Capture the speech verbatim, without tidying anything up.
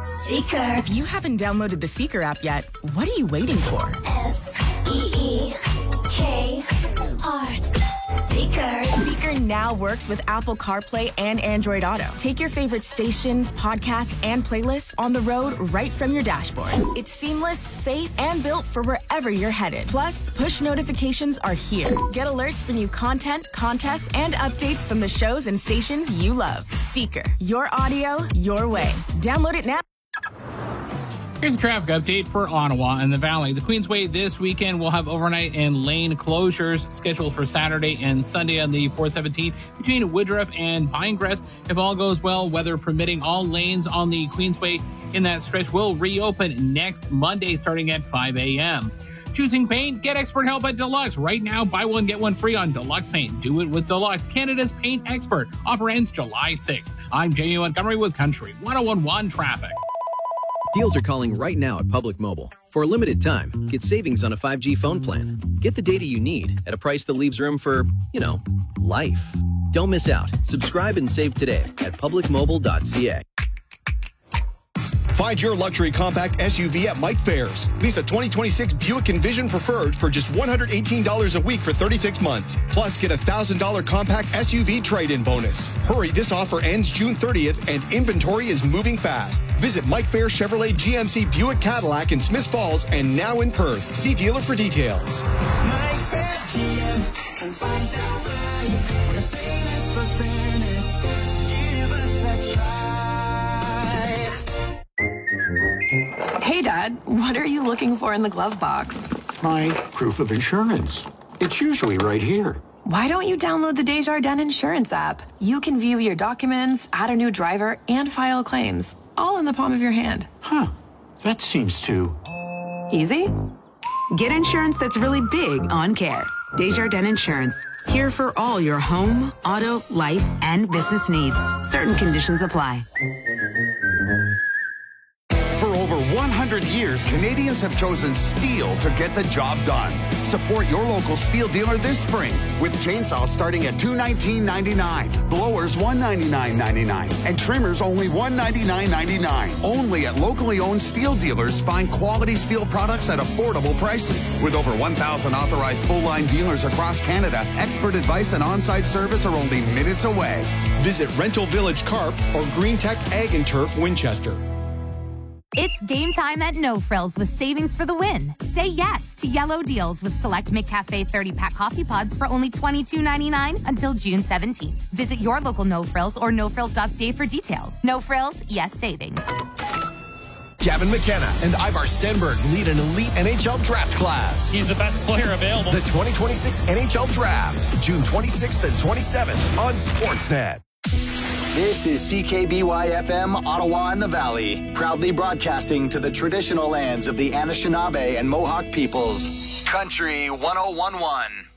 Seeker. If you haven't downloaded the Seeker app yet, what are you waiting for? S E E K R. Seeker. Seeker now works with Apple CarPlay and Android Auto. Take your favorite stations, podcasts, and playlists on the road right from your dashboard. It's seamless, safe, and built for wherever you're headed. Plus, push notifications are here. Get alerts for new content, contests, and updates from the shows and stations you love. Seeker. Your audio, your way. Download it now. Here's a traffic update for Ottawa and the Valley. The Queensway this weekend will have overnight and lane closures scheduled for Saturday and Sunday on the four seventeen between Woodruff and Pinecrest. If all goes well, weather permitting, all lanes on the Queensway in that stretch will reopen next Monday starting at five a.m. Choosing paint? Get expert help at Deluxe. Right now, buy one, get one free on Deluxe Paint. Do it with Deluxe, Canada's paint expert. Offer ends July sixth. I'm Jamie Montgomery with Country one oh one one Traffic. Deals are calling right now at Public Mobile. For a limited time, get savings on a five G phone plan. Get the data you need at a price that leaves room for, you know, life. Don't miss out. Subscribe and save today at public mobile dot c a. Find your luxury compact S U V at Mike Fairs. Lease a twenty twenty-six Buick Envision Preferred for just one hundred eighteen dollars a week for thirty-six months. Plus, get a one thousand dollars compact S U V trade-in bonus. Hurry, this offer ends June thirtieth and inventory is moving fast. Visit Mike Fair Chevrolet G M C Buick Cadillac in Smiths Falls and now in Perth. See dealer for details. Mike Fair G M and find out why we're famous for fairness. Give us a try. Hey, Dad, what are you looking for in the glove box? My proof of insurance. It's usually right here. Why don't you download the Desjardins Insurance app? You can view your documents, add a new driver, and file claims, all in the palm of your hand. Huh. That seems too... easy? Get insurance that's really big on care. Desjardins Insurance. Here for all your home, auto, life, and business needs. Certain conditions apply. For over one hundred years, Canadians have chosen steel to get the job done. Support your local steel dealer this spring with chainsaws starting at two hundred nineteen dollars and ninety-nine cents, blowers one hundred ninety-nine dollars and ninety-nine cents, and trimmers only one hundred ninety-nine dollars and ninety-nine cents. Only at locally owned steel dealers find quality steel products at affordable prices. With over one thousand authorized full-line dealers across Canada, expert advice and on-site service are only minutes away. Visit Rental Village Carp or Green Tech Ag and Turf Winchester. It's game time at No Frills with savings for the win. Say yes to yellow deals with select McCafe thirty-pack coffee pods for only twenty-two ninety-nine until June seventeenth. Visit your local No Frills or no frills dot c a for details. No Frills, yes savings. Gavin McKenna and Ivar Stenberg lead an elite N H L draft class. He's the best player available. The twenty twenty-six N H L Draft, June twenty-sixth and twenty-seventh on Sportsnet. This is C K B Y F M, Ottawa and the Valley, proudly broadcasting to the traditional lands of the Anishinaabe and Mohawk peoples. Country one oh one one.